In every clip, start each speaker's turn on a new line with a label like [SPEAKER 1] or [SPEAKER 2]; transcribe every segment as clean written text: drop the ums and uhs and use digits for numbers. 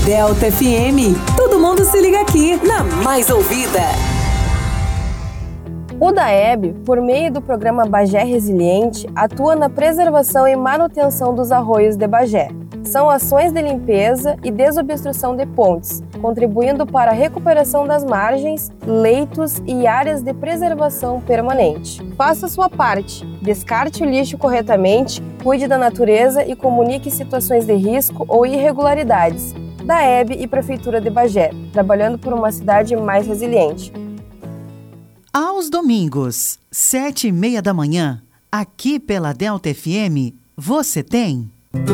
[SPEAKER 1] Delta FM. Todo mundo se liga aqui na mais ouvida.
[SPEAKER 2] O DAEB, por meio do programa Bagé Resiliente, atua na preservação e manutenção dos arroios de Bagé. São ações de limpeza e desobstrução de pontes, contribuindo para a recuperação das margens, leitos e áreas de preservação permanente. Faça sua parte, descarte o lixo corretamente, cuide da natureza e comunique situações de risco ou irregularidades. DAEB e Prefeitura de Bagé, trabalhando por uma cidade mais resiliente.
[SPEAKER 3] Aos domingos, 7h30 da manhã, aqui pela Delta FM, você tem...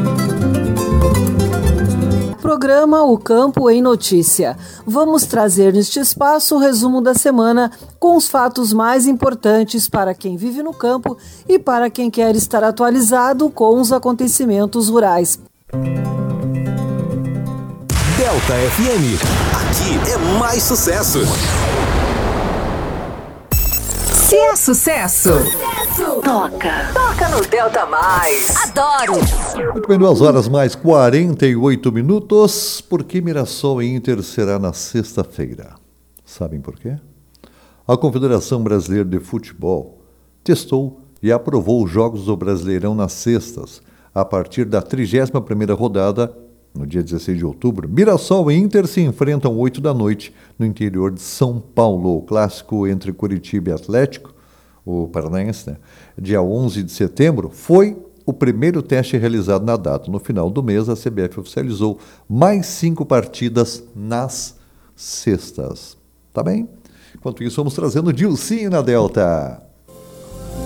[SPEAKER 4] Programa O Campo em Notícia. Vamos trazer neste espaço o resumo da semana com os fatos mais importantes para quem vive no campo e para quem quer estar atualizado com os acontecimentos rurais.
[SPEAKER 5] Delta FM, aqui é mais sucesso.
[SPEAKER 1] Se é sucesso, toca no Delta Mais. Adoro!
[SPEAKER 6] Muito bem, 2h mais 48 minutos. Por que Mirassol e Inter será na sexta-feira? Sabem por quê? A Confederação Brasileira de Futebol testou e aprovou os jogos do Brasileirão nas sextas, a partir da 31ª rodada, no dia 16 de outubro. Mirassol e Inter se enfrentam 8 da noite no interior de São Paulo. O clássico entre Curitiba e Atlético, o paranaense, né? Dia 11 de setembro, foi o primeiro teste realizado na data. No final do mês, a CBF oficializou mais 5 partidas nas sextas. Tá bem? Enquanto isso, vamos trazendo o Dilcinho na Delta.